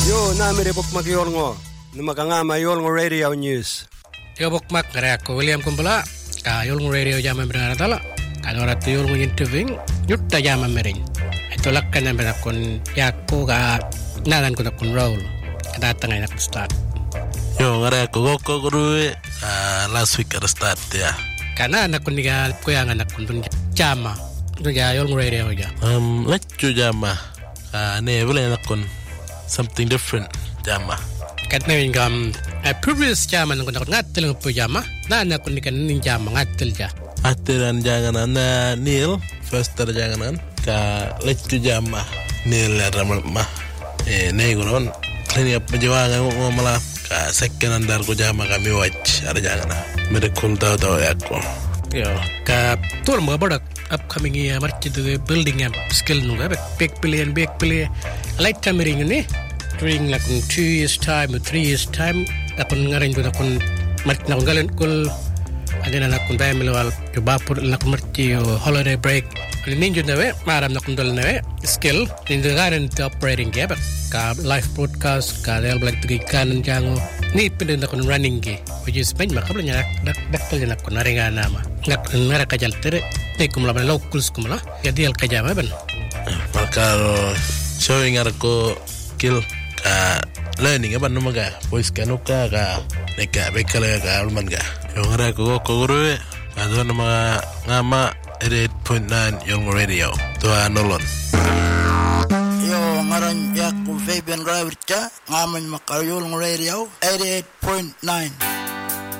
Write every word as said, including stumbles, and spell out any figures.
Yo, nami repok makiolngo. Numakangama yolngo radio news. Yo bokmak ngare ako William Kumbala. Ka yolngo radio jama berana tala. Ka dorat yolngo interviewing yutta jama mering. Ito lakkan na berakon yakko ga nalan ko nakon roll. Kadatangay na ko start. Yo ngare ako goko guru last week at start ya. Kana nakon niga kuyangan nakon dun jama. Dun ya yolngo radio ja. Um let's jama. Ah ne boleh nakon something different jama. Kat nawin gam a previous jama nakon nakon ngatel ng jama. Na nakon niga nin jama ngatel ja. Atiran janganan na Neil first tar janganan ka let's jama Neil ramal ma eh negoron clean up jawangan ngomala ka second andar ko jama kami watch ada jangana mere cool daw daw yakko. Yo ka tur mga badak upcoming year market the building up skill no ga big billion big billion light tamering ni during like two years time or three years time akon ngarin do akon market na galen kul adina na kun baymilwal to bapur na kun marti holiday break ninjo nawe maram na kun dol nawe skill ninjo garen to operating ge ka live broadcast ka real black to kan jango ni pinde na kun running ge which is ben makabla nya dak dakal na kun naringa nama ngak ngara kajal tere ne kumla ban locals kumla ya dial kajama ban Markaro showing arko kill ka learning aban numaga voice kanuka ka neka bekale ka alman ga yung ngara ko ko guru ado nama ngama eighty-eight point nine Yolngo Radio to anolon yo ngaran yak Fabian Ravircha ngaman makar Yolngo Radio eighty-eight point nine